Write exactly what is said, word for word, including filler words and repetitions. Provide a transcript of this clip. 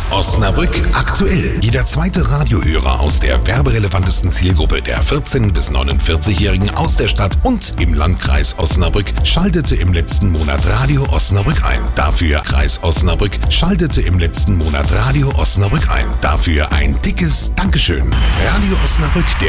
Osnabrück aktuell. Jeder zweite Radiohörer aus der werberelevantesten Zielgruppe der vierzehn- bis neunundvierzig-Jährigen aus der Stadt und im Landkreis Osnabrück schaltete im letzten Monat Radio Osnabrück ein. Dafür Kreis Osnabrück schaltete im letzten Monat Radio Osnabrück ein. Dafür ein dickes Dankeschön. Radio Osnabrück, der